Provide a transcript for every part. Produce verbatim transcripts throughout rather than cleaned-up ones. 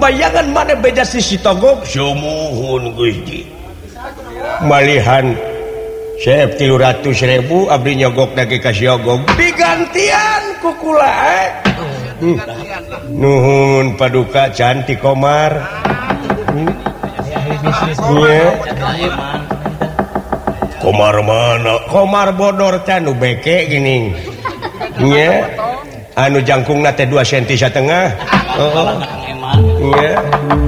pembayangan mana beda sisi togok sumuhun Gusti malihan saya tilu ratus ribu abdi nyogok dagi kasih ogok digantian kukula eh hmm. nuhun paduka cantik Komar hmm. yeah. Komar mana Komar bodor can nu beke gini nya anu jangkung nate dua senti setengah oh nya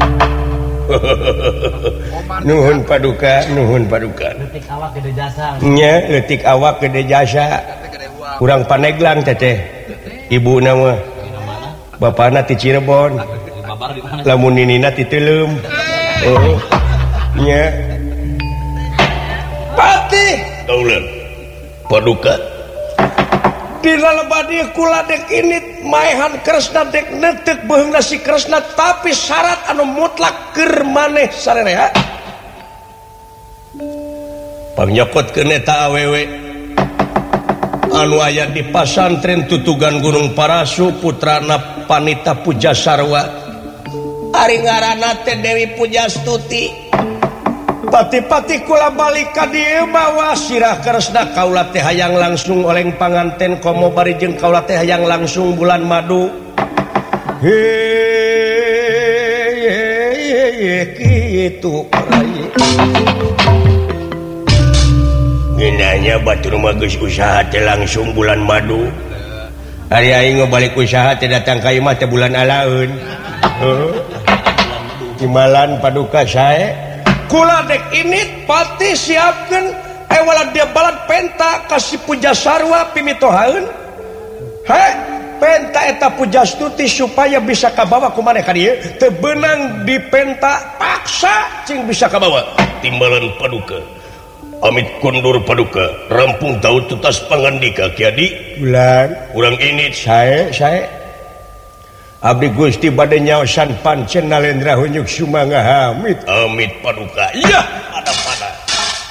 nuhun paduka nuhun paduka letik awak gede jasa nya letik awak gede jasa kurang paneglang teteh ibu nama bapana ti Cirebon lamun ninina ti Teleum oh nya pati daulan paduka di lalebadi kula dek init maehan kresna dek netek beheungna si kresna tapi syarat anu mutlak keur maneh sarerea panyokotkeun eta awewe anu aya di pasantren Tutugan Gunung Parasu putrana Panita Pujasarwa ari ngaranna teh Dewi Pujastuti pati-pati kula balik ka dieu bawa sirah kresna kaula teh hayang langsung oleng panganten komo bari jeung kaula teh hayang langsung bulan madu he kitu nginanya batur mah geus usaha teh langsung bulan madu ari aing balik usaha teh datang ka imah teh bulan alaeun heuh timalan paduka sae kula dek init pati siapkeun ewala dia balad penta kasih Pujasarwa pimitohaeun he penta eta Pujastuti supaya bisa kabawa ku maneh ka dieu teu beunang di penta paksa cing bisa kabawa timbalan paduka amit kundur paduka rampung tahu tutas pangandika kiadi bulan urang init sae sae abdi Gusti bade nyaosan pancen Nalendra hunjuk sumangga hamid amit paduka iya